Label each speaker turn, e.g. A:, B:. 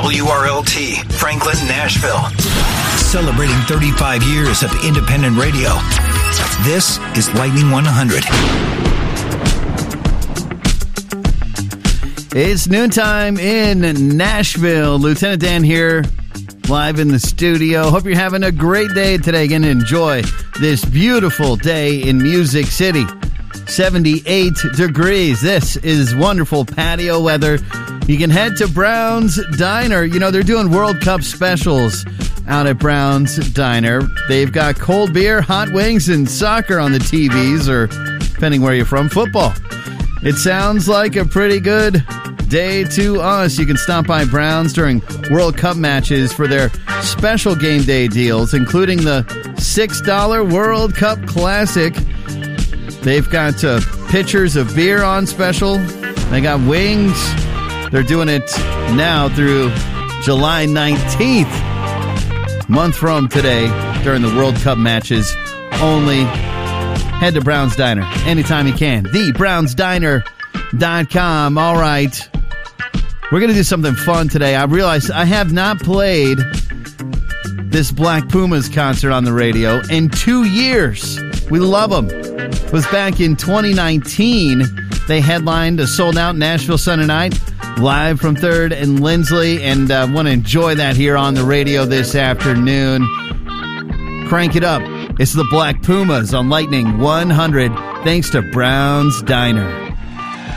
A: WRLT, Franklin, Nashville. Celebrating 35 years of independent radio. This is Lightning 100.
B: It's noontime in Nashville. Lieutenant Dan here, live in the studio. Hope you're having a great day today. Again, enjoy this beautiful day in Music City. 78 degrees. This is wonderful patio weather. You can head to Brown's Diner. You know, they're doing World Cup specials out at Brown's Diner. They've got cold beer, hot wings, and soccer on the TVs, or depending where you're from, football. It sounds like a pretty good day to us. You can stop by Brown's during World Cup matches for their special game day deals, including the $6 World Cup Classic. They've got pitchers of beer on special. They got wings. They're doing it now through July 19th, month from today, during the World Cup matches only. Head to Brown's Diner anytime you can. TheBrownsDiner.com. All right. We're going to do something fun today. I realized I have not played this Black Pumas concert on the radio in 2 years. We love them. It was back in 2019. They headlined a sold-out Nashville Sunday night, live from 3rd and Lindsley, and want to enjoy that here on the radio this afternoon. Crank it up. It's the Black Pumas on Lightning 100, thanks to Brown's Diner.